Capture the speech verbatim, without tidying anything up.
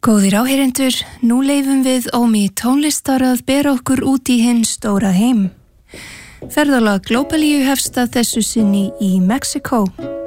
Góðir áheyrendur, nú leifum við Ómi tónlistar að bera okkur út í hinn stóra heim. Ferðalag Glópalíu hefst að þessu sinni í Mexíkó.